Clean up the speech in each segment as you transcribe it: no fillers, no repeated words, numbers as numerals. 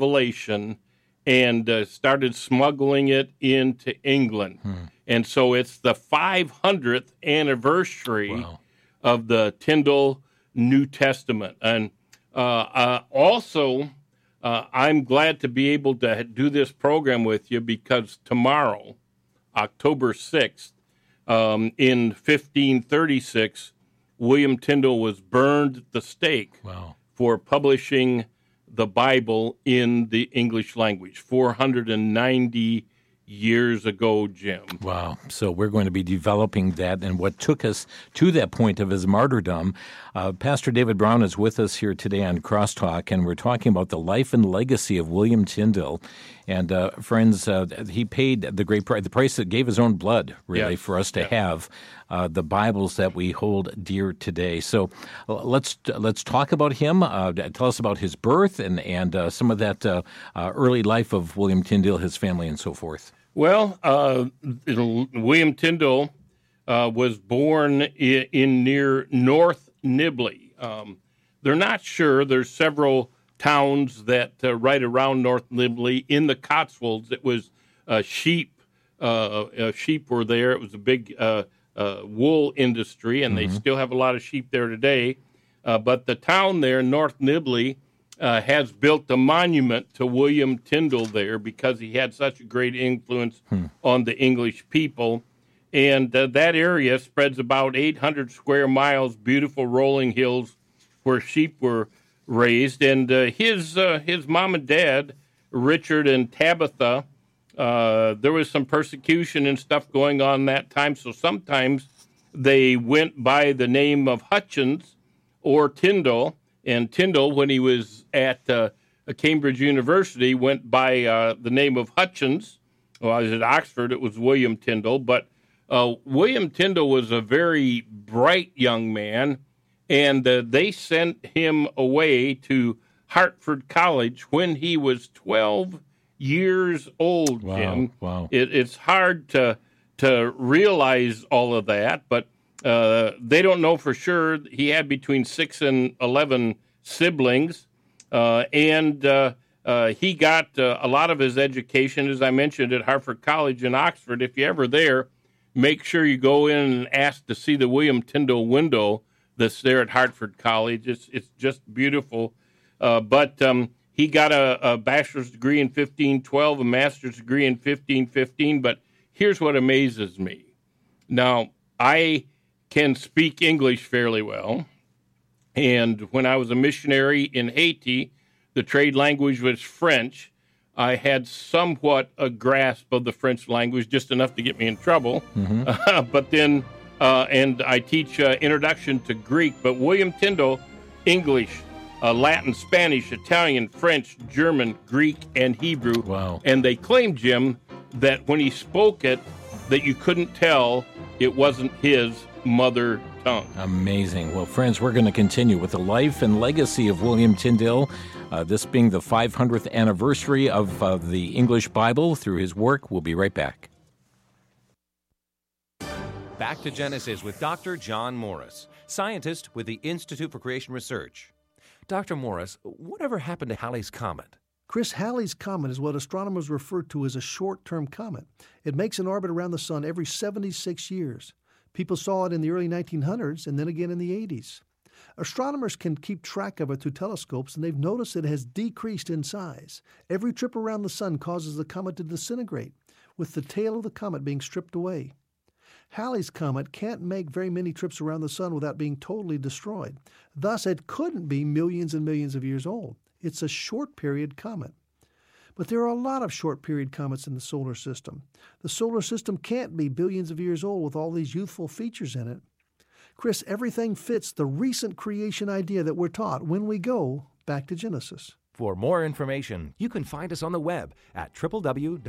explanation and started smuggling it into England. And so it's the 500th anniversary of the Tyndale New Testament. And also, I'm glad to be able to do this program with you because tomorrow, October 6th, in 1536, William Tyndale was burned at the stake for publishing the Bible in the English language, 490 years ago, Jim. Wow. So we're going to be developing that and what took us to that point of his martyrdom. Pastor David Brown is with us here today on Crosstalk, and we're talking about the life and legacy of William Tyndale. And friends, he paid the great price, the price that gave his own blood, really, for us to have the Bibles that we hold dear today. So let's talk about him. Tell us about his birth and some of that early life of William Tyndale, his family, and so forth. Well, William Tyndale was born in near North Nibley. They're not sure. There's several towns that right around North Nibley in the Cotswolds. It was sheep. Sheep were there. It was a big wool industry, and they still have a lot of sheep there today. But the town there, North Nibley, has built a monument to William Tyndale there because he had such a great influence on the English people. And that area spreads about 800 square miles, beautiful rolling hills where sheep were raised. And his mom and dad, Richard and Tabitha, there was some persecution and stuff going on that time. So sometimes they went by the name of Hutchins or Tyndale. And Tyndale, when he was at Cambridge University, went by the name of Hutchins. Well, I was at Oxford, it was William Tyndale. But William Tyndale was a very bright young man, and they sent him away to Hartford College when he was 12 years old, Jim. Wow. It's hard to realize all of that, but they don't know for sure. He had between 6 and 11 siblings, and he got a lot of his education, as I mentioned, at Hartford College in Oxford. If you're ever there, make sure you go in and ask to see the William Tyndale window that's there at Hartford College. It's just beautiful. But he got a bachelor's degree in 1512, a master's degree in 1515. But here's what amazes me. Now, I can speak English fairly well. And when I was a missionary in Haiti, the trade language was French. I had somewhat a grasp of the French language, just enough to get me in trouble. But then, and I teach Introduction to Greek. But William Tyndale, English, Latin, Spanish, Italian, French, German, Greek, and Hebrew. Wow. And they claimed, Jim, that when he spoke it, that you couldn't tell it wasn't his mother tongue. Amazing. Well, friends, we're going to continue with the life and legacy of William Tyndale, this being the 500th anniversary of the English Bible through his work. We'll be right back. Back to Genesis with Dr. John Morris, scientist with the Institute for Creation Research. Dr. Morris, whatever happened to Halley's Comet? Chris, Halley's Comet is what astronomers refer to as a short-term comet. It makes an orbit around the sun every 76 years. People saw it in the early 1900s and then again in the 80s. Astronomers can keep track of it through telescopes, and they've noticed it has decreased in size. Every trip around the sun causes the comet to disintegrate, with the tail of the comet being stripped away. Halley's Comet can't make very many trips around the sun without being totally destroyed. Thus, it couldn't be millions and millions of years old. It's a short-period comet. But there are a lot of short-period comets in the solar system. The solar system can't be billions of years old with all these youthful features in it. Chris, everything fits the recent creation idea that we're taught when we go back to Genesis. For more information, you can find us on the web at www.icr.org.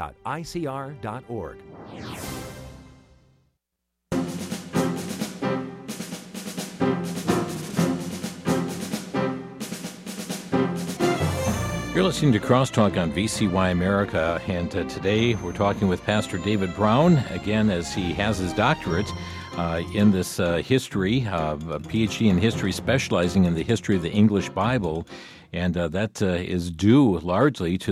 You're listening to Crosstalk on VCY America, and today we're talking with Pastor David Brown, again, as he has his doctorate in this history, a PhD in history, specializing in the history of the English Bible. And that is due largely to